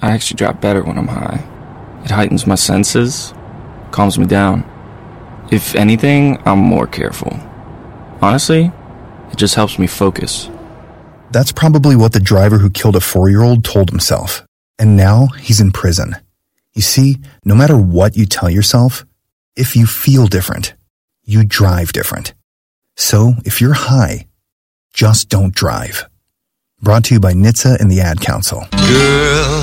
I actually drive better when I'm high. It heightens my senses, calms me down. If anything, I'm more careful. Honestly, it just helps me focus. That's probably what the driver who killed a 4-year-old told himself. And now he's in prison. You see, no matter what you tell yourself, if you feel different, you drive different. So if you're high, just don't drive. Brought to you by NHTSA and the Ad Council. Girl,